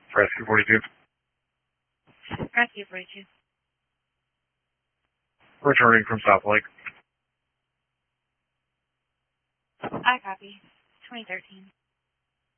Rescue 42. Rescue 42. Returning from South Lake. I copy. 2013.